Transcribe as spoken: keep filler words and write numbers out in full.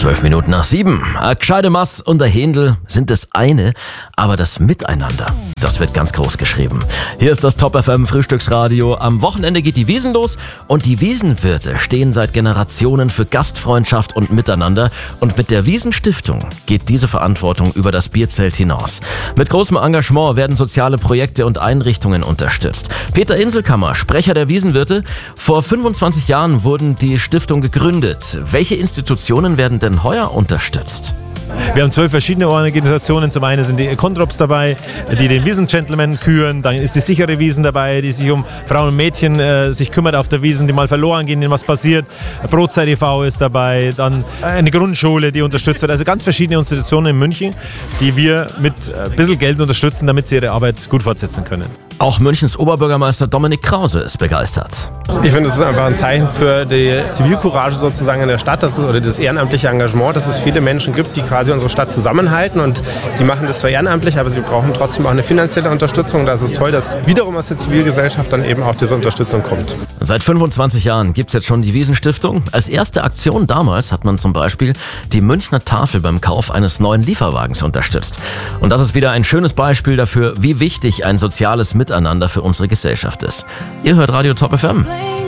Zwölf Minuten nach sieben. A gescheide Mass und der Händel sind das eine, aber das Miteinander, das wird ganz groß geschrieben. Hier ist das Top F M Frühstücksradio. Am Wochenende geht die Wiesn los und die Wiesenwirte stehen seit Generationen für Gastfreundschaft und Miteinander. Und mit der Wiesn-Stiftung geht diese Verantwortung über das Bierzelt hinaus. Mit großem Engagement werden soziale Projekte und Einrichtungen unterstützt. Peter Inselkammer, Sprecher der Wiesenwirte. Vor fünfundzwanzig Jahren wurden die Stiftung gegründet. Welche Institutionen werden denn heuer unterstützt? Wir haben zwölf verschiedene Organisationen. Zum einen sind die Kontrops dabei, die den Wiesn-Gentleman küren. Dann ist die sichere Wiesn dabei, die sich um Frauen und Mädchen äh, sich kümmert auf der Wiesn, die mal verloren gehen, denen was passiert. Brotzeit e V ist dabei. Dann eine Grundschule, die unterstützt wird. Also ganz verschiedene Institutionen in München, die wir mit ein bisschen Geld unterstützen, damit sie ihre Arbeit gut fortsetzen können. Auch Münchens Oberbürgermeister Dominik Krause ist begeistert. Ich finde, es ist einfach ein Zeichen für die Zivilcourage sozusagen in der Stadt, dass es, oder das ehrenamtliche Engagement, dass es viele Menschen gibt, die quasi unsere Stadt zusammenhalten, und die machen das zwar ehrenamtlich, aber sie brauchen trotzdem auch eine finanzielle Unterstützung. Da ist es toll, dass wiederum aus der Zivilgesellschaft dann eben auch diese Unterstützung kommt. Seit fünfundzwanzig Jahren gibt es jetzt schon die Wiesn-Stiftung. Als erste Aktion damals hat man zum Beispiel die Münchner Tafel beim Kauf eines neuen Lieferwagens unterstützt. Und das ist wieder ein schönes Beispiel dafür, wie wichtig ein soziales Miteinander für unsere Gesellschaft ist. Ihr hört Radio Top F M.